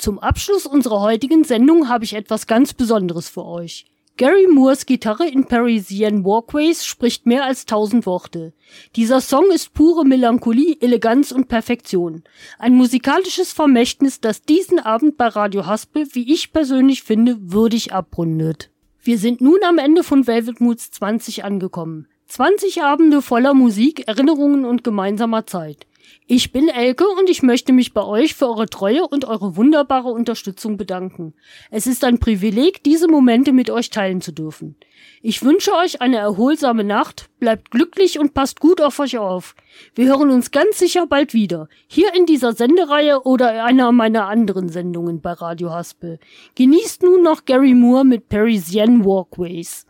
Zum Abschluss unserer heutigen Sendung habe ich etwas ganz Besonderes für euch. Gary Moores Gitarre in Parisienne Walkways spricht mehr als 1000 Worte. Dieser Song ist pure Melancholie, Eleganz und Perfektion. Ein musikalisches Vermächtnis, das diesen Abend bei Radio Haspel, wie ich persönlich finde, würdig abrundet. Wir sind nun am Ende von Velvet Moods 20 angekommen. 20 Abende voller Musik, Erinnerungen und gemeinsamer Zeit. Ich bin Elke und ich möchte mich bei euch für eure Treue und eure wunderbare Unterstützung bedanken. Es ist ein Privileg, diese Momente mit euch teilen zu dürfen. Ich wünsche euch eine erholsame Nacht, bleibt glücklich und passt gut auf euch auf. Wir hören uns ganz sicher bald wieder, hier in dieser Sendereihe oder in einer meiner anderen Sendungen bei Radio Haspel. Genießt nun noch Gary Moore mit Parisienne Walkways.